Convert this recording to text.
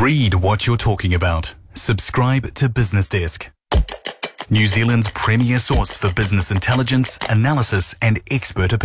Read what you're talking about. Subscribe to Business Desk, New Zealand's premier source for business intelligence, analysis and expert opinion.